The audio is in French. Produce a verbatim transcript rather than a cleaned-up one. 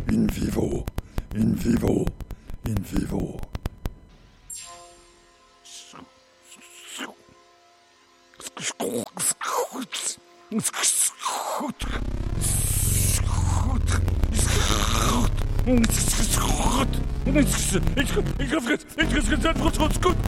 In vivo, in vivo, in vivo. Ik heb het, ik heb het, ik heb het,